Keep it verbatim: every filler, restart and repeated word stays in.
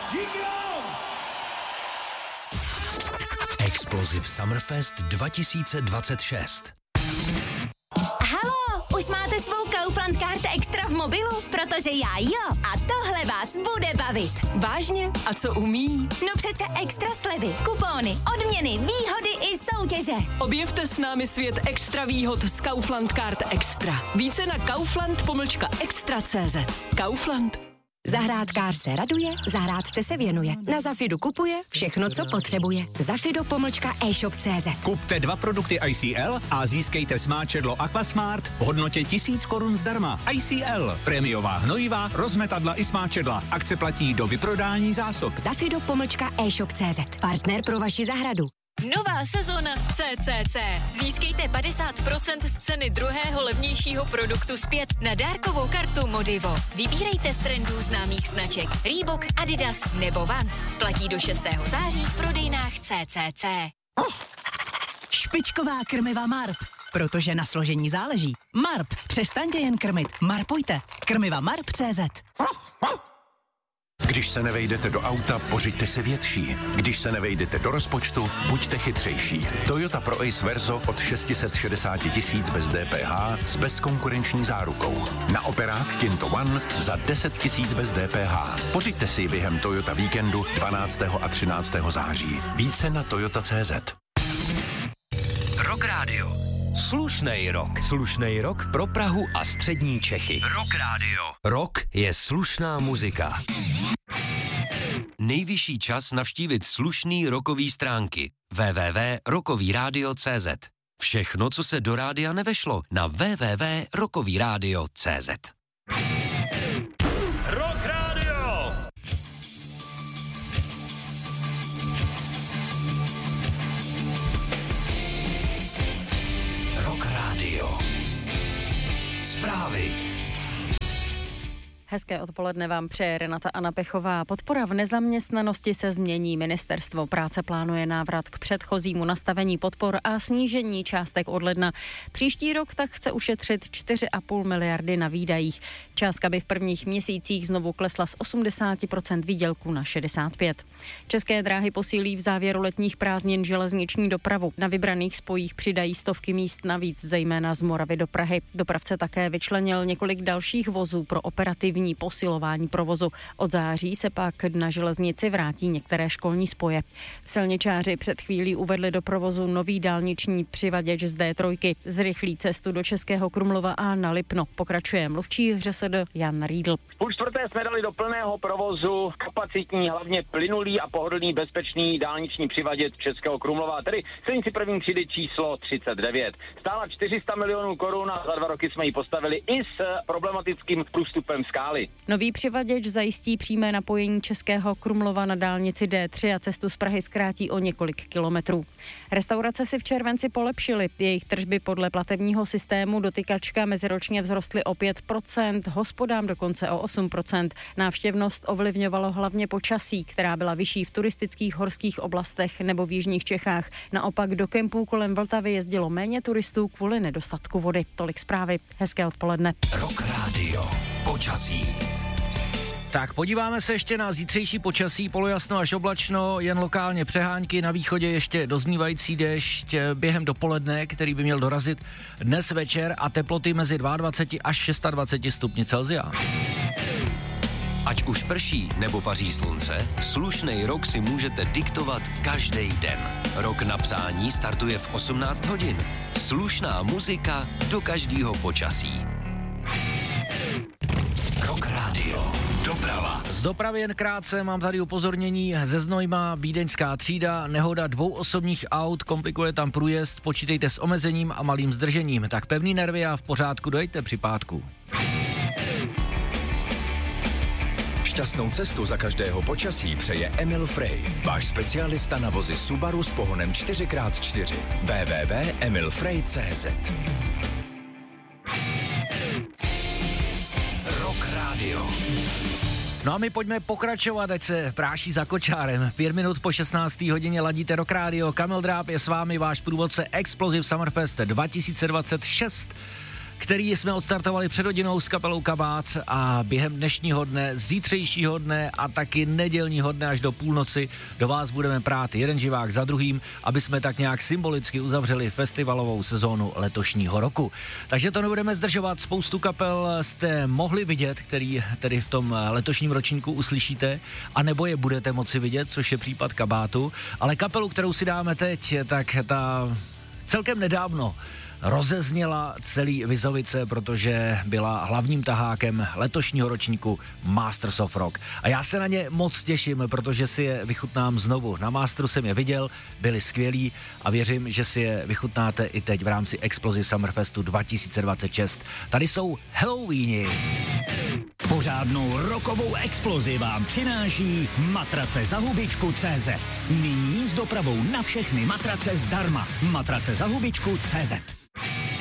Díky vám! Explosive Summerfest dva tisíce dvacet šest. Haló, už máte svou Kaufland Card Extra v mobilu? Protože já jo. A tohle vás bude bavit. Vážně? A co umí? No přece extra slevy, kupóny, odměny, výhody i soutěže. Objevte s námi svět extra výhod z Kaufland Card Extra. Více na kaufland pomlčka extra tečka cé zet. Kaufland. Zahrádkář se raduje, zahrádce se věnuje. Na Zafidu kupuje všechno, co potřebuje. Zafido pomlčka e-shop tečka cé zet. Kupte dva produkty I C L a získejte smáčedlo Aquasmart v hodnotě tisíc korun zdarma. I C L, prémiová hnojivá, rozmetadla i smáčedla. Akce platí do vyprodání zásob. Zafido pomlčka e-shop tečka cé zet. Partner pro vaši zahradu. Nová sezóna z C C C. Získejte padesát procent z ceny druhého levnějšího produktu zpět na dárkovou kartu Modivo. Vybírejte z trendů známých značek Reebok, Adidas nebo Vans. Platí do šestého září v prodejnách C C C. Špičková krmiva Marp. Protože na složení záleží. Marp. Přestaňte jen krmit. Marpujte. Krmiva Marp tečka cé zet. Když se nevejdete do auta, pořiďte si větší. Když se nevejdete do rozpočtu, buďte chytřejší. Toyota Pro Ace Verso od šest set šedesát tisíc bez D P H s bezkonkurenční zárukou. Na operách Kinto One za deset tisíc bez D P H. Pořiďte si ji během Toyota víkendu dvanáctého a třináctého září. Více na toyota tečka cé zet. Rock Radio. Slušnej rok. Slušnej rok pro Prahu a střední Čechy. Rock Radio. Rock je slušná muzika. Nejvyšší čas navštívit slušný rockový stránky. w w w tečka rockový rádio tečka cé zet. Všechno, co se do rádia nevešlo, na w w w tečka rockový rádio tečka cé zet. Rock Radio! Rock Radio. Zprávy. Hezké odpoledne vám přeje Renata Anna Pechová. Podpora v nezaměstnanosti se změní. Ministerstvo práce plánuje návrat k předchozímu nastavení podpor a snížení částek od ledna. Příští rok tak chce ušetřit čtyři a půl miliardy na výdajích. Částka by v prvních měsících znovu klesla z osmdesát procent výdělku na šedesát pět procent. České dráhy posílí v závěru letních prázdnin železniční dopravu. Na vybraných spojích přidají stovky míst navíc, zejména z Moravy do Prahy. Dopravce také vyčlenil několik dalších vozů pro operativní posilování provozu. Od září se pak na železnici vrátí některé školní spoje. Silničáři před chvílí uvedli do provozu nový dálniční přivaděč z D tři. Zrychlí cestu do Českého Krumlova a na Lipno. Pokračuje mluvčí ŘSD Jan Riedl. Půl čtvrté jsme dali do plného provozu kapacitní, hlavně plynulý a pohodlný bezpečný dálniční přivaděč Českého Krumlova, tedy silnici první třídy číslo třicet devět. Stála čtyři sta milionů korun a za dva roky jsme ji postavili i s problematickým průstupem skály. Nový přivaděč zajistí přímé napojení Českého Krumlova na dálnici D tři a cestu z Prahy zkrátí o několik kilometrů. Restaurace si v červenci polepšily. Jejich tržby podle platebního systému dotykačka meziročně vzrostly o pět procent, hospodám dokonce o osm procent. Návštěvnost ovlivňovalo hlavně počasí, která byla vyšší v turistických horských oblastech nebo v jižních Čechách. Naopak do kempů kolem Vltavy jezdilo méně turistů kvůli nedostatku vody. Tolik zprávy. Hezké odpoledne. Rock Radio. Počasí. Tak podíváme se ještě na zítřejší počasí, polojasno až oblačno, jen lokálně přehánky, na východě ještě doznívající déšť během dopoledne, který by měl dorazit dnes večer a teploty mezi dvacet dva až dvacet šest stupni Celsia. Ať už prší nebo paří slunce, slušnej rok si můžete diktovat každý den. Rok na přání startuje v osmnáct hodin. Slušná muzika do každého počasí. Rock Radio. Doprava. Z dopravy jen krátce, mám tady upozornění ze Znojma, vídeňská třída, nehoda dvou osobních aut, komplikuje tam průjezd, počítejte s omezením a malým zdržením. Tak pevný nervy a v pořádku dojďte při pátku. Šťastnou cestu za každého počasí přeje Emil Frey, váš specialista na vozy Subaru s pohonem čtyři krát čtyři. w w w tečka emil frey tečka cé zet. Rock Radio. No a my pojďme pokračovat, ať se práší za kočárem. Pět minut po šestnácté hodině ladíte Rock Radio. Kamil Dráb je s vámi, váš průvodce Explosive Summerfest dva tisíce dvacet šest. který jsme odstartovali před hodinou s kapelou Kabát a během dnešního dne, zítřejšího dne a taky nedělního dne až do půlnoci do vás budeme prát jeden živák za druhým, aby jsme tak nějak symbolicky uzavřeli festivalovou sezónu letošního roku. Takže to nebudeme zdržovat, spoustu kapel jste mohli vidět, který tedy v tom letošním ročníku uslyšíte, anebo je budete moci vidět, což je případ Kabátu, ale kapelu, kterou si dáme teď, tak ta celkem nedávno rozezněla celý Vizovice, protože byla hlavním tahákem letošního ročníku Masters of Rock. A já se na ně moc těším, protože si je vychutnám znovu. Na Masteru jsem je viděl, byli skvělí a věřím, že si je vychutnáte i teď v rámci Explosive Summerfestu dva tisíce dvacet šest. Tady jsou Halloweeni. Pořádnou rokovou explozi vám přináší matrace za hubičku tečka cé zet. Nyní s dopravou na všechny matrace zdarma. Matrace za hubičku tečka cé zet.